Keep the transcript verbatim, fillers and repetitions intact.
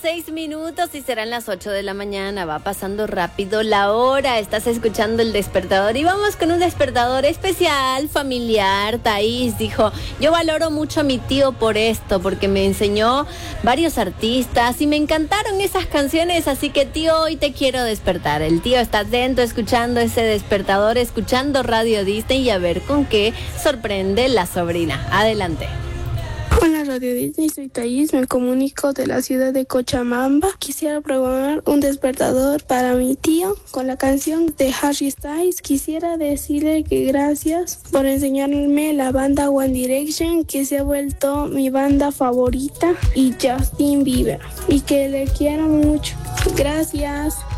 seis minutos y serán las ocho de la mañana. Va pasando rápido la hora. Estás escuchando El Despertador y vamos con un despertador especial, familiar. Thaís dijo, yo valoro mucho a mi tío por esto, porque me enseñó varios artistas y me encantaron esas canciones, así que tío, hoy te quiero despertar. El tío está atento escuchando ese despertador, escuchando Radio Disney y a ver con qué sorprende la sobrina. Adelante. Hola Radio Disney, soy Thaís, me comunico de la ciudad de Cochabamba. Quisiera programar un despertador para mi tío con la canción de Harry Styles. Quisiera decirle que gracias por enseñarme la banda One Direction, que se ha vuelto mi banda favorita, y Justin Bieber, y que le quiero mucho. Gracias.